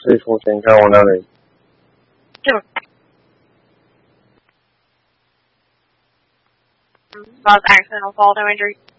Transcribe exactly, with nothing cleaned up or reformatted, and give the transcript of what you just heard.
C fourteen, call one nine eight. Sure. Cause accidental fall, no injury.